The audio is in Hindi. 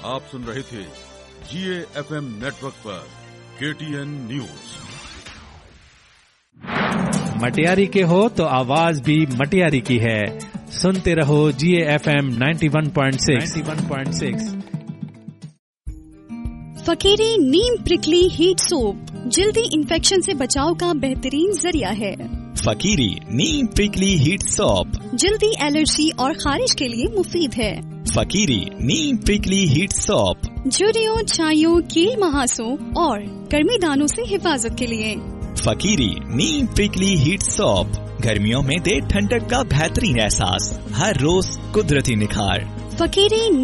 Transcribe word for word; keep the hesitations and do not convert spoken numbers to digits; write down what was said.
आप सुन रहे थे जीए एफएम नेटवर्क पर केटीएन न्यूज। मटियारी के हो तो आवाज भी मटियारी की है। सुनते रहो जीए FM ninety one point six. फकीरी नीम प्रिकली हीट सोप जल्दी इन्फेक्शन से बचाव का बेहतरीन जरिया है। फकीरी नीम प्रिकली हीट सोप जल्दी एलर्जी और खारिश के लिए मुफीद है। फकीरी नीम प्रिकली हीट सोप झुर्रियों, छाइयों, कील महासों और गर्मी दानों से हिफाजत के लिए। फकीरी नीम प्रिकली हीट सोप गर्मियों में दे ठंडक का बेहतरीन एहसास, हर रोज कुदरती निखार। फकीरी